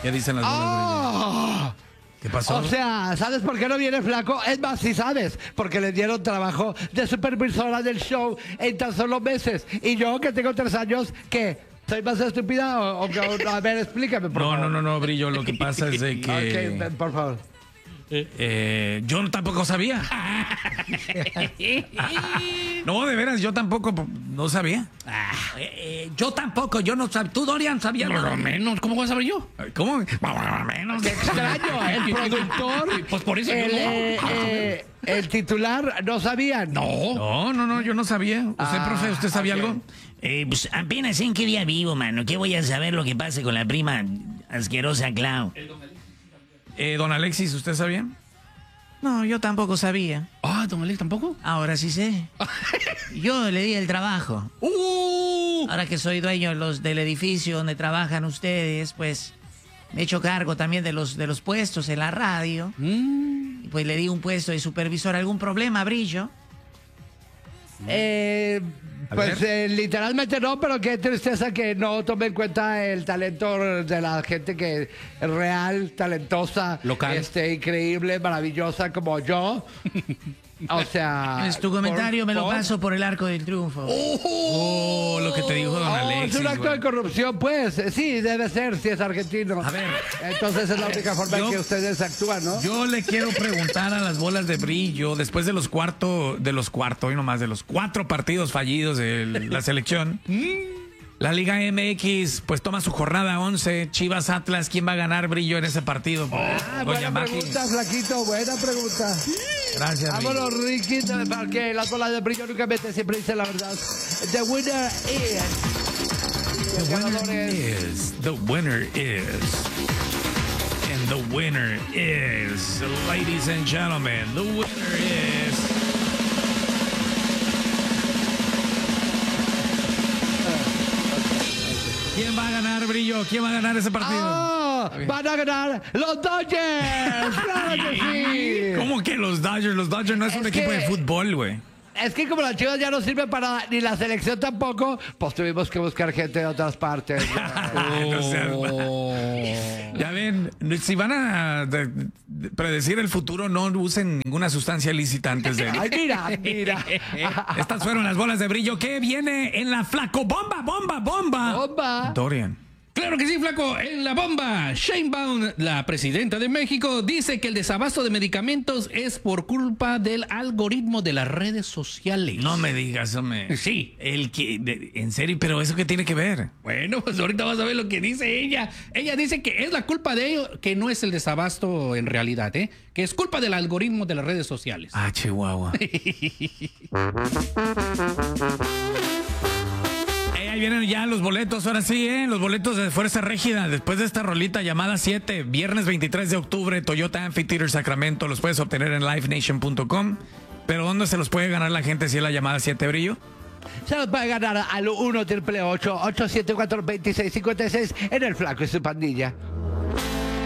¿Qué dicen las bolas, Brillo? ¿Qué pasó? O sea, ¿sabes por qué no viene Flaco? Es más, sí sabes, porque le dieron trabajo de supervisora del show en tan solo meses. Y yo, que tengo 3 años, ¿qué? ¿Soy más estúpida a ver, explícame, por favor? No, Brillo, lo que pasa es de que... Ok, por favor. Yo tampoco sabía. No, de veras, yo tampoco no sabía. Yo tampoco, yo no sabía. ¿Tú, Dorian, sabías? Por lo menos, ¿cómo voy a saber yo? ¿Cómo? Por lo menos. Qué extraño, el productor, Pues por eso yo no. el titular, ¿no sabían? No, yo no sabía. ¿Usted, profe, usted sabía algo? Pues apenas en qué día vivo, mano. ¿Qué voy a saber lo que pase con la prima asquerosa Clau? Don Alexis, ¿usted sabía? No, yo tampoco sabía. Ah, don Alex, ¿tampoco? Ahora sí sé. Yo le di el trabajo. Ahora que soy dueño del edificio donde trabajan ustedes, pues me he hecho cargo también de los puestos en la radio. Y pues le di un puesto de supervisor. ¿Algún problema, Brillo? Pues literalmente no, pero qué tristeza que no tome en cuenta el talento de la gente que es real, talentosa, local, increíble, maravillosa como yo. O sea, es tu comentario, me lo paso por el arco del triunfo. Lo que te dijo don Alexis. Es un acto de corrupción, pues. Sí, debe ser, si es argentino. A ver. Entonces es la única forma en que ustedes actúan, ¿no? Yo le quiero preguntar a las bolas de Brillo, después de los 4 partidos fallidos de la selección. La Liga MX pues toma su jornada 11, Chivas Atlas, ¿quién va a ganar, Brillo, en ese partido? Buena pregunta, Flaquito, buena pregunta. Gracias, vámonos, Ricky, porque las bolas de Brillo nunca meten, siempre dice la verdad. The winner is, ladies and gentlemen, the winner is... ¿Quién va a ganar, Brillo? ¿Quién va a ganar ese partido? Van a ganar los Dodgers. ¡Claro que sí! ¿Cómo que los Dodgers? Los Dodgers no es un equipo de fútbol, güey. Es que como las Chivas ya no sirven para nada, ni la selección tampoco, pues tuvimos que buscar gente de otras partes. Ya ven, si van a predecir el futuro, no usen ninguna sustancia ilícita antes de... Ay, mira. Estas fueron las bolas de Brillo. ¿Qué viene en la Flaco? ¡Bomba! Dorian. Claro que sí, Flaco, en la bomba. Sheinbaum, la presidenta de México, dice que el desabasto de medicamentos es por culpa del algoritmo de las redes sociales. No me digas, hombre. Sí. En serio, pero ¿eso qué tiene que ver? Bueno, pues ahorita vas a ver lo que dice ella. Ella dice que es la culpa de ello, que no es el desabasto en realidad, que es culpa del algoritmo de las redes sociales. Ah, Chihuahua. Ahí vienen ya los boletos, ahora sí, los boletos de Fuerza Régida, después de esta rolita llamada 7, viernes 23 de octubre, Toyota Amphitheater Sacramento, los puedes obtener en livenation.com, pero ¿dónde se los puede ganar la gente si es la llamada 7, Brillo? Se los puede ganar al 1-888-874-2656 en el Flaco y su pandilla.